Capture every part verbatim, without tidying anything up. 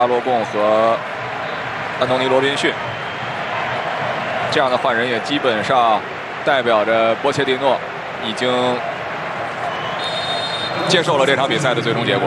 阿罗贡和安东尼·罗宾逊这样的换人，也基本上代表着波切蒂诺已经接受了这场比赛的最终结果。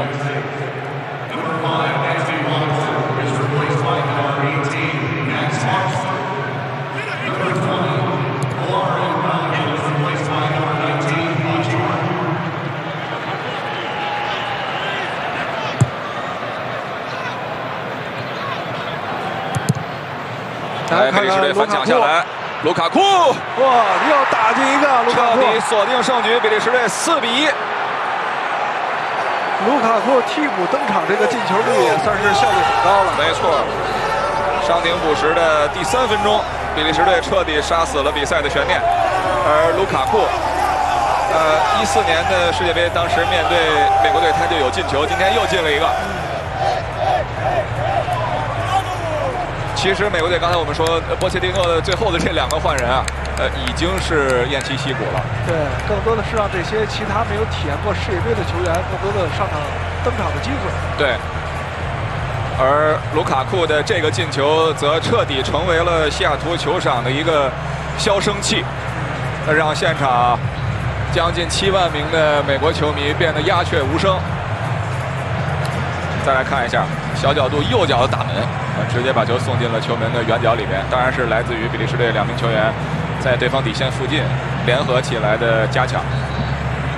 来，比利时队反抢下来，卢卡库， 哇，又打进一个， 彻底锁定胜局，比利时队四比一。 卢卡库替补登场，这个进球率也算是效率很高了。 没错，伤停补时的第三分钟，比利时队彻底杀死了比赛的悬念。而卢卡库，呃，一四年的世界杯，当时面对美国队他就有进球，今天又进了一个。 其实美国队刚才我们说，波切蒂诺的最后的这两个换人啊，呃，已经是偃旗息鼓了。 对，更多的是让这些其他没有体验过世界杯的球员更多的上场登场的机会。 对。而卢卡库的这个进球，则彻底成为了西雅图球场的一个消声器，让现场将近七万名的美国球迷变得鸦雀无声。再来看一下小角度右脚的打门。 直接把球送进了球门的圆角里边，当然是来自于比利时队两名球员在对方底线附近联合起来的加强。